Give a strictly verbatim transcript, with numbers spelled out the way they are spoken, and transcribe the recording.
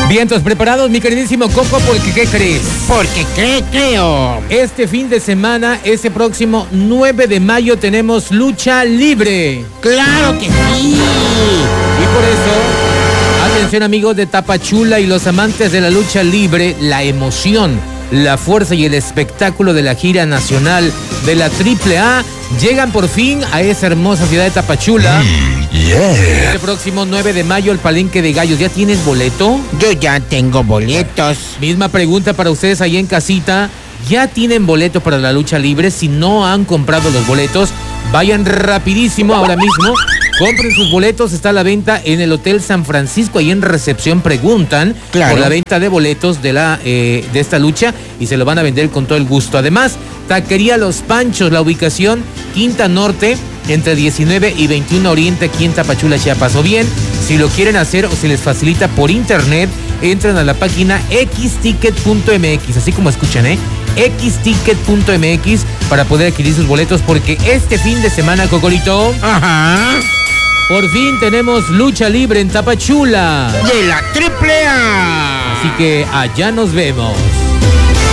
Vientos preparados, mi queridísimo Coco, porque ¿qué crees? Porque cree, creo. Este fin de semana, ese próximo nueve de mayo, tenemos lucha libre. Claro que sí. Y por eso, atención amigos de Tapachula y los amantes de la lucha libre, la emoción, la fuerza y el espectáculo de la gira nacional de la triple A llegan por fin a esa hermosa ciudad de Tapachula. Mm, yeah. Este próximo nueve de mayo, el Palenque de Gallos. ¿Ya tienes boleto? Yo ya tengo boletos. Misma pregunta para ustedes ahí en casita. ¿Ya tienen boleto para la lucha libre? Si no han comprado los boletos, vayan rapidísimo ahora mismo. Compren sus boletos, está a la venta en el Hotel San Francisco, ahí en recepción preguntan Claro. por la venta de boletos de, la, eh, de esta lucha y se lo van a vender con todo el gusto. Además, Taquería Los Panchos, la ubicación Quinta Norte, entre diecinueve y veintiuno Oriente, aquí en Tapachula, Chiapas. O bien, si lo quieren hacer o se les facilita por internet, entran a la página x ticket punto m x, así como escuchan, ¿eh? x ticket punto m x para poder adquirir sus boletos, porque este fin de semana, Cocolito, Ajá. por fin tenemos lucha libre en Tapachula. De la triple A. Así que allá nos vemos.